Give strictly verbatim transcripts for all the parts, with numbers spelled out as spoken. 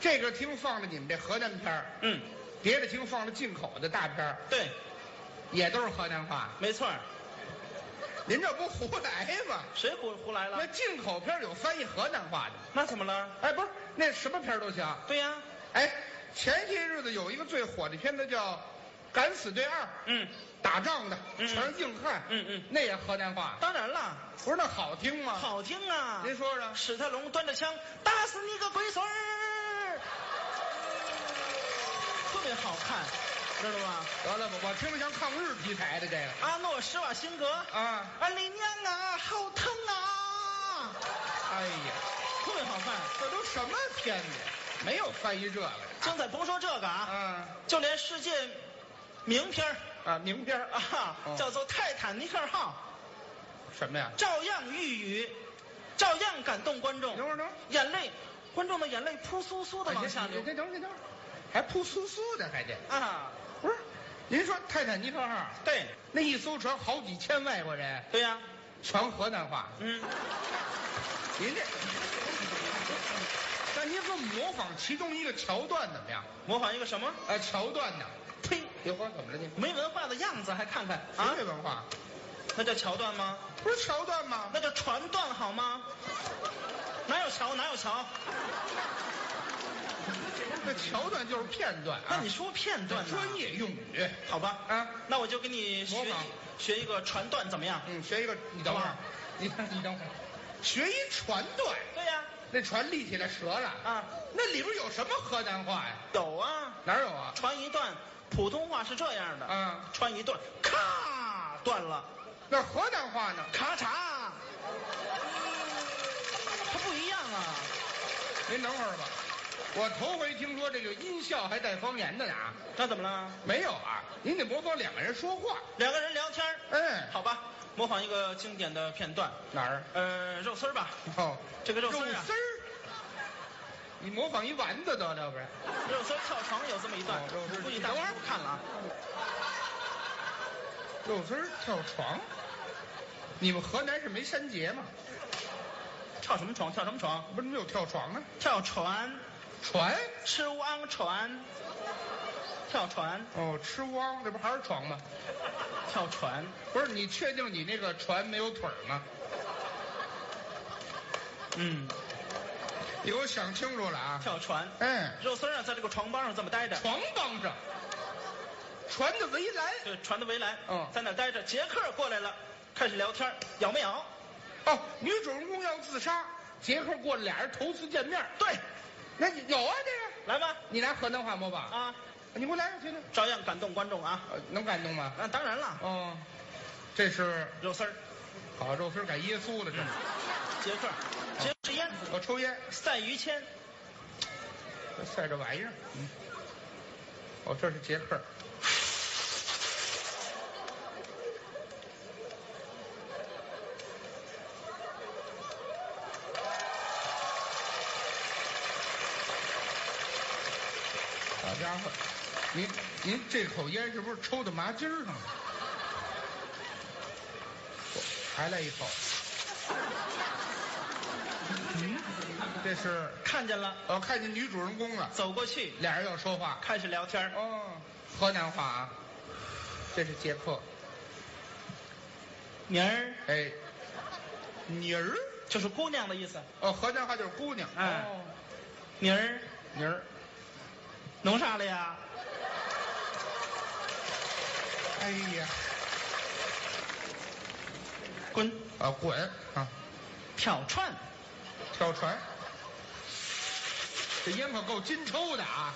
这个厅放着你们这河南片儿， 嗯， 别的厅放着进口的大片儿， 对， 也都是河南话。 没错。 您这不胡来吗？ 谁胡胡来了？ 那进口片有翻译河南话的。 那怎么了？ 哎，不是，那什么片都行。 对呀、啊。 哎，前些日子有一个最火的片子叫《敢死队二》， 嗯， 打仗的， 嗯、 全是硬汉， 嗯嗯， 那也河南话。 当然了， 不是那好听吗？ 好听啊！ 您说说。 史泰龙端着枪打死你个龟孙儿，特别好看。知道吗？ 得了吧，我听着像抗日题材的这个。 阿诺·施瓦辛格啊， 啊，你娘啊，好疼啊！ 哎呀， 特别好看。 这都什么片子？没有翻译这个的。 现在甭说这个啊， 嗯， 就连世界名片啊，名片啊，哦、叫做《泰坦尼克号》， 什么呀？ 照样喻语，照样感动观众。 等会儿，等会儿， 眼泪，观众的眼泪扑簌簌的往下流。 这等会儿，等会儿，还扑簌簌的，还得啊。 不是，您说泰坦尼克号？ 对， 那一艘船好几千外国人。 对呀、啊， 全河南话。 嗯， 您这，那您说模仿其中一个桥段怎么样？ 模仿一个什么？ 呃，桥段呢？ 呸！ 有话怎么了你？ 没文化的样子还看看啊？没文化， 那叫桥段吗？ 不是桥段吗？ 那叫船段好吗？哪有桥？哪有桥？ 那桥段就是片段啊。 那你说片段呢？ 专业用语， 好吧？ 啊， 那我就给你学一学一个船段怎么样？ 嗯，学一个，你等会儿，你看，你等会儿，学一船段。 对呀、啊， 那船立起来折了啊， 那里边有什么河南话呀？ 有啊， 哪有啊？ 船一段，普通话是这样的， 啊， 船一段，咔断了。 那河南话呢？ 咔嚓，它不一样啊。 您等会儿吧。我头回听说这个音效还带方言的呢。 那怎么了？ 没有啊，您得模仿两个人说话， 两个人聊天。 嗯， 好吧，模仿一个经典的片段。 哪儿？ 呃，肉丝儿吧。 哦， 这个肉丝儿、啊。 肉丝儿。你模仿一丸子得了，不是？ 肉丝儿跳床有这么一段， 哦、肉丝估计大家不看了啊。 肉丝儿跳床？你们河南是没山节吗？ 跳什么床？跳什么床？ 不是没有跳床啊？ 跳船。 船？ 吃汪船，跳船。 哦，吃汪，这不还是床吗？ 跳船。 不是，你确定你那个船没有腿吗？ 嗯， 你给我想清楚了啊！ 跳船。 嗯， 肉丝啊，在这个床帮上这么待着。 床帮上，船的围栏。 对，船的围栏。 嗯， 在那待着。杰克过来了，开始聊天，咬没咬？ 哦，女主人公要自杀，杰克过来，俩人头次见面。 对。 那你有啊，这个来吧， 你拿河南话模仿啊！ 你给我来，听听， 照样感动观众啊！ 呃、能感动吗？ 啊，当然了。 哦，这是肉丝儿， 好，肉丝儿改耶稣了，这、 嗯。杰克，杰克烟， 我抽烟， 赛于谦， 赛这玩意儿，嗯，哦，这是杰克。好家伙，您您这口烟是不是抽到麻筋儿上了？还来一口。嗯，这是看见了， 哦，看见女主人公了， 走过去， 俩人要说话， 开始聊天。 哦，河南话啊，这是杰克。 妮儿， 哎，妮儿就是姑娘的意思。 哦，河南话就是姑娘。 哎、 哦， 妮儿， 妮儿。 弄啥了呀？ 哎呀， 滚！ 啊，滚啊！ 跳船， 跳船，这烟可够金抽的啊！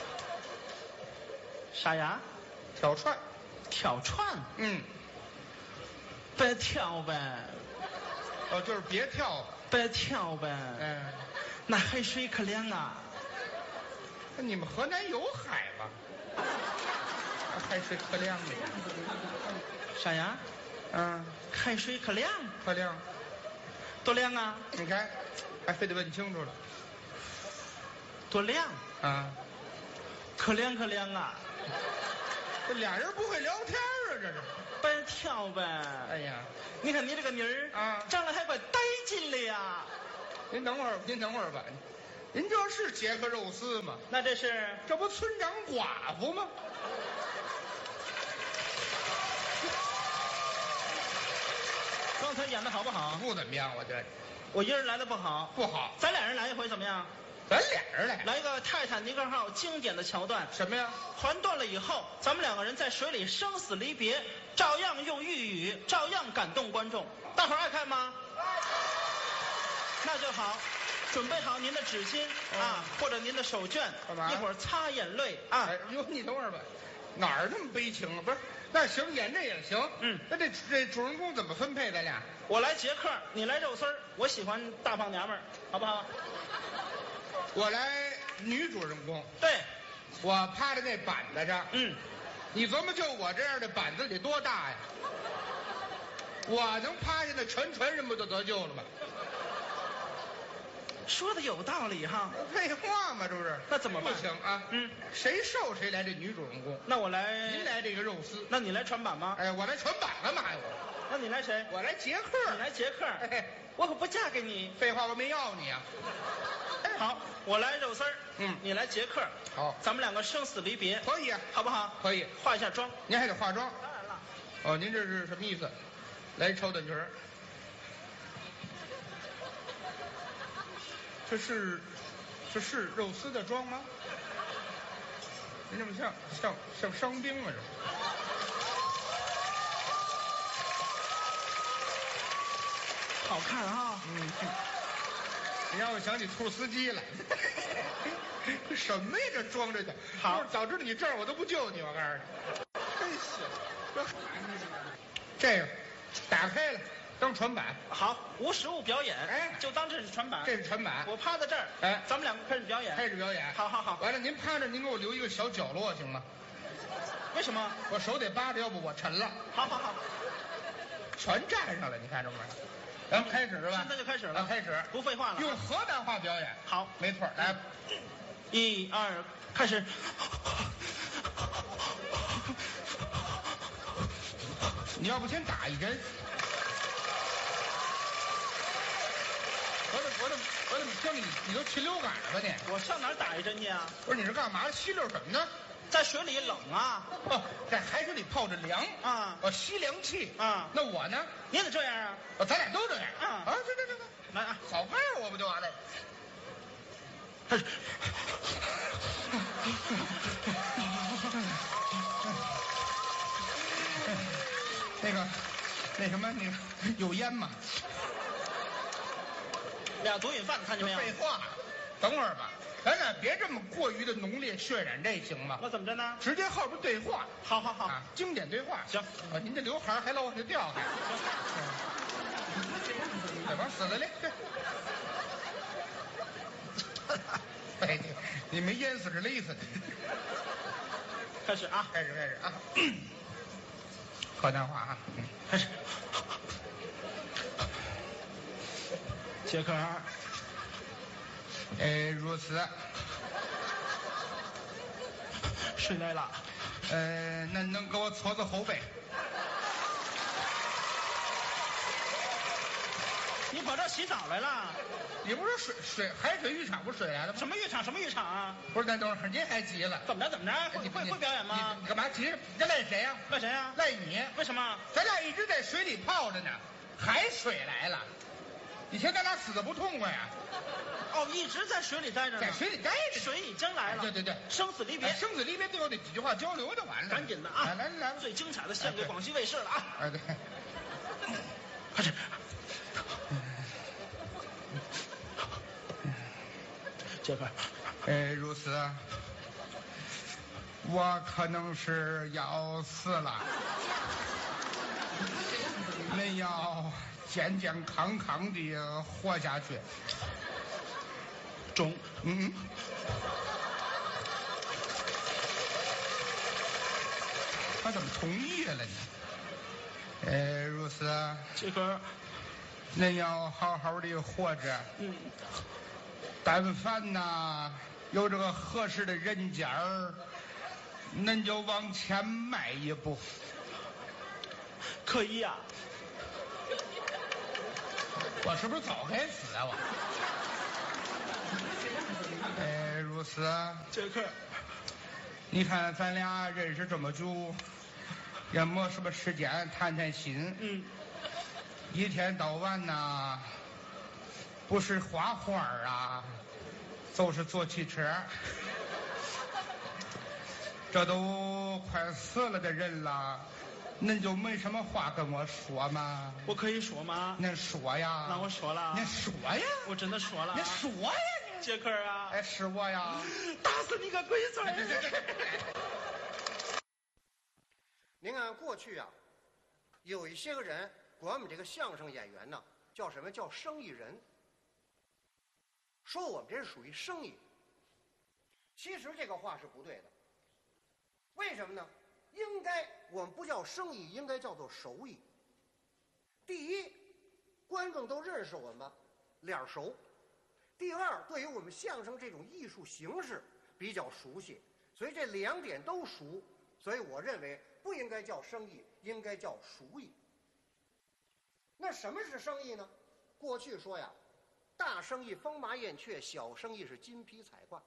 啥呀？ 跳船， 跳船， 嗯， 别跳呗。 哦，就是别跳， 别跳呗。 嗯， 那海水可凉啊。 那你们河南有海吗？海水可凉的。 啥呀？ 嗯， 海水可凉， 可凉， 多凉啊！ 你看，还非得问清楚了。 多凉啊！ 可凉可凉啊！ 这俩人不会聊天啊，这是。 别跳呗！ 哎呀， 你看你这个妮儿啊， 长得还怪带劲的呀！ 您等会儿，您等会儿吧。 您这是杰克肉丝吗？ 那这是这不村长寡妇吗？ 刚才演的好不好？ 不怎么样，我觉得我一人来的不好， 不好。 咱俩人来一回怎么样？ 咱俩人来， 来一个泰坦尼克号经典的桥段。 什么呀？ 船断了以后，咱们两个人在水里生死离别，照样用粤语，照样感动观众。大伙儿爱看吗？那就好，准备好您的纸巾、 哦、 啊，或者您的手绢， 干嘛？ 一会儿擦眼泪啊。 哎呦，你等会儿吧，哪儿那么悲情啊？不是，那行，演这也行。 嗯， 那这这主人公怎么分配？咱俩？ 我来杰克，你来肉丝儿，我喜欢大胖娘们儿，好不好？ 我来女主人公。 对， 我趴在那板子上。 嗯， 你琢磨，就我这样的板子得多大呀？我能趴下，那全船人不就得救了吗？ 说的有道理哈。 废话嘛，这不是？ 那怎么办？ 不行啊。嗯，谁瘦谁来这女主人公。 那我来。 您来这个肉丝。 那你来船板吗？ 哎，我来船板干嘛呀？我。 那你来谁？ 我来杰克。 你来杰克。 哎， 我可不嫁给你。 废话，我没要你啊。 好，我来肉丝儿， 嗯， 你来杰克， 好， 咱们两个生死离别， 可以啊， 好不好？ 可以， 化一下妆， 您还得化妆。 当然了。 哦，您这是什么意思？来超短裙儿。这是，这是肉丝的妆吗？您这么像像像伤兵啊？这。 好看啊！ 嗯。你让我想起兔司机来，什么呀？这装着的。好，早知道你这儿我都不救你，我告诉你。真行，这孩子，这个打开了当船板。好， 无实物表演， 哎， 就当这是船板。 这是船板。 我趴在这儿， 哎， 咱们两个开始表演。 开始表演。 好好好。 完了，您趴着，您给我留一个小角落行吗？ 为什么？ 我手得扒着，要不我沉了。 好好好。 全站上了，你看着没？咱们开始是吧？ 现在就开始了。 开始， 不废话了。 用河南话表演。 好， 没错。来， 一二，开始。 你要不先打一针？我怎么我怎么我怎么听你你都禽流感了吧你？ 我上哪儿打一针去啊？ 不是你是干嘛？吸溜什么呢？ 在水里冷啊！ 哦，在海水里泡着凉啊！ 我吸凉气啊！ 那我呢？ 你也得这样啊！ 哦，咱俩都这样啊！ 啊，这这这这， 来啊！ 好看我不就完了？那个，那什么，那个有烟吗？ 俩毒瘾犯，看见没有？ 废话，等会儿吧。咱俩别这么过于的浓烈渲染，这行吗？ 那怎么着呢？ 直接后边对话。 好好好， 啊，经典对话。 行， 啊，您这刘海还老往下掉还。对，往死了嘞！对。哎，你没淹死是勒死的。 开始啊！ 开始开始啊！河南话啊！ 开始。杰克。 哎，如此。 睡来了。 呃，那能给我搓搓后背？ 你跑这儿洗澡来了？ 你不是水水海水浴场不是水来了吗？ 什么浴场？什么浴场啊？ 不是，那等会儿您还急了？ 怎么着？怎么着？会会会表演吗？ 你干嘛急？这赖谁呀？ 赖谁呀？ 赖你。 为什么？ 咱俩一直在水里泡着呢，海水来了，以前咱俩死的不痛快呀。 哦，一直在水里待着呢。 在水里待着， 水已经来了。 对对对， 生死离别， 生死离别，最后得几句话交流就完了。 赶紧的啊！ 来来来， 最精彩的献给广西卫视了啊！ 哎对， 开始。杰克， 哎，如此，我可能是要死了，恁要健健康康的活下去。 中， 嗯，他怎么同意了呢？哎，如此， 杰克， 恁要好好的活着。 嗯。 但凡呐有这个合适的人家儿，恁就往前迈一步。 可以呀、啊。 我是不是早该死啊我？ 哎，如斯， 杰克， 你看咱俩认识这么久，也没什么时间谈谈心。 嗯， 一天到晚呐，不是画画啊，就是坐汽车。这都快死了的人了，恁就没什么话跟我说吗？ 我可以说吗？ 恁说呀。 那我说了。 恁说呀。 我真的说了。 你说呀你。 杰克啊。 哎，是我呀。 打死你个龟孙！ 您看过去啊，有一些个人管我们这个相声演员呢，叫什么叫生意人，说我们这是属于生意。其实这个话是不对的。为什么呢？应该我们不叫生意，应该叫做手艺。第一，观众都认识我们，脸熟；第二，对于我们相声这种艺术形式比较熟悉，所以这两点都熟，所以我认为不应该叫生意，应该叫熟艺。那什么是生意呢？过去说呀，大生意风马燕雀，小生意是金皮彩挂。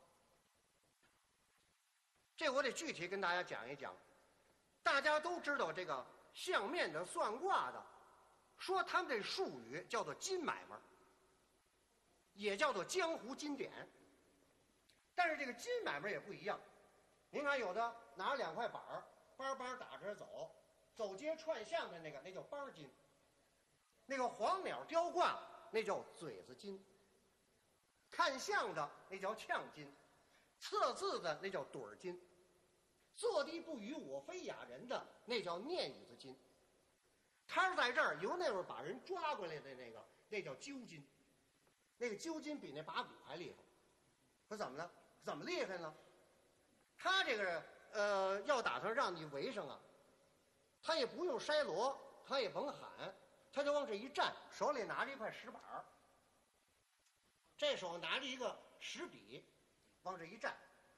这我得具体跟大家讲一讲。大家都知道这个相面的、算卦的，说他们这术语叫做金买卖，也叫做江湖金典。但是这个金买卖也不一样。您看，有的拿着两块板儿，班班打着走，走街串巷的那个，那叫班金；那个黄鸟雕挂，那叫嘴子金；看相的那叫呛金；测字的那叫盹儿金；坐地不语我非哑人的那叫念椅子金。他是在这儿由那会儿把人抓过来的那个，那叫揪金。那个揪金比那把骨还厉害。可怎么了？怎么厉害呢？他这个呃，要打算让你围上啊，他也不用筛锣，他也甭喊，他就往这一站，手里拿着一块石板儿，这手拿着一个石笔，往这一站。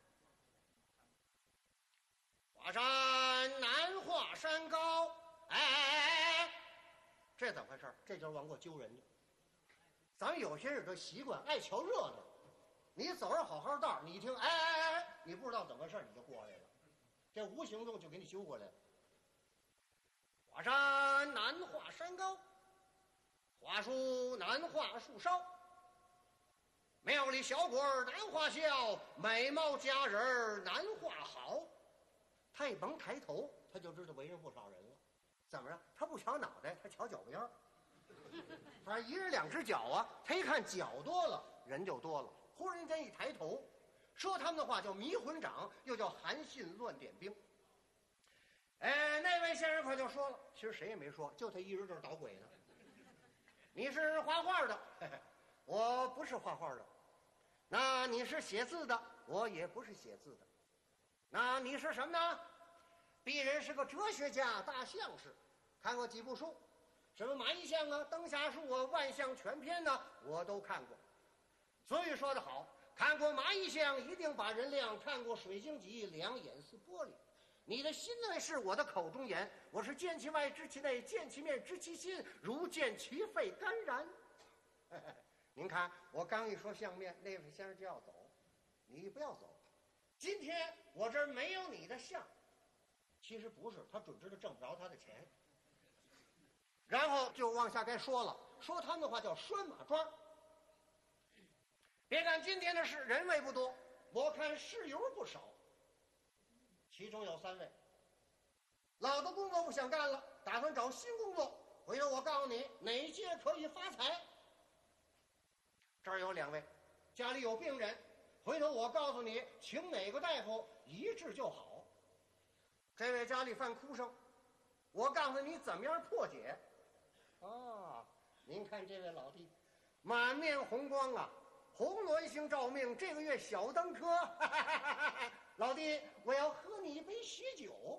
华山难华山高，哎哎哎哎，这怎么回事？这就是往过揪人家。咱们有些人的习惯爱瞧热闹，你走着好好道，你一听哎哎哎哎，你不知道怎么回事，你就过来了，这无形中就给你揪过来了。华山难画山高，华树难画树梢，庙里小鬼难画笑，美貌佳人难画好。他一甭抬头，他就知道围上不少人了。怎么着？他不瞧脑袋，他瞧脚边儿。反正一人两只脚啊，他一看脚多了，人就多了。忽然间一抬头，说他们的话叫迷魂掌，又叫韩信乱点兵。哎，那位先生可就说了，其实谁也没说，就他一人这儿捣鬼呢。你是画画的，嘿嘿，我不是画画的。那你是写字的，我也不是写字的。那你是什么呢？鄙人是个哲学家、大相士，看过几部书，什么《马邑相》啊、《灯下书》啊、《万象全篇》呢，我都看过。所以说得好，看过《马邑相》一定把人亮，看过《水晶集》两眼似玻璃。你的心内是我的口中言，我是见其外知其内，见其面知其心，如见其肺肝然。您看，我刚一说相面，那位先生就要走，你不要走。今天我这儿没有你的相，其实不是，他准知道挣不着他的钱。然后就往下该说了，说他们的话叫拴马桩。别看今天的事人位不多，我看事友不少，其中有三位老的工作不想干了，打算找新工作。回头我告诉你哪一届可以发财。这儿有两位家里有病人，回头我告诉你请哪个大夫一治就好。这位家里犯哭声，我告诉你怎么样破解。啊，您看这位老弟满面红光啊，红鸾星照命，这个月小登科。老弟，我要喝你一杯喜酒。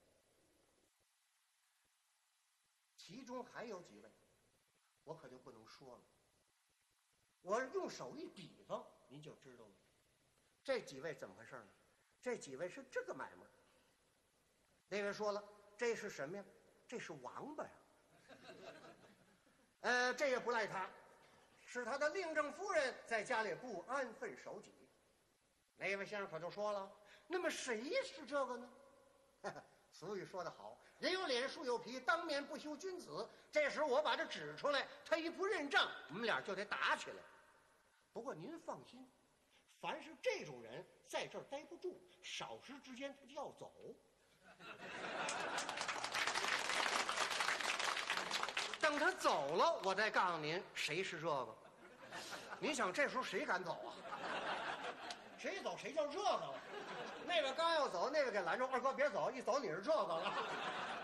其中还有几位我可就不能说了，我用手一比方您就知道了。这几位怎么回事呢？这几位是这个买卖。那位说了，这是什么呀？这是王八呀。呃，这也不赖他， 使他的令正夫人在家里不安分守己。那位先生可就说了，那么谁是这个呢？俗语说得好，人有脸树有皮，当面不修君子。这时我把这指出来，他一不认账，我们俩就得打起来。不过您放心，凡是这种人在这儿待不住，少时之间他就要走。等他走了，我再告诉您谁是这个。您想这时候谁敢走啊？谁走谁叫这个了。那个刚要走，那个给拦住，二哥别走，一走你是这个了。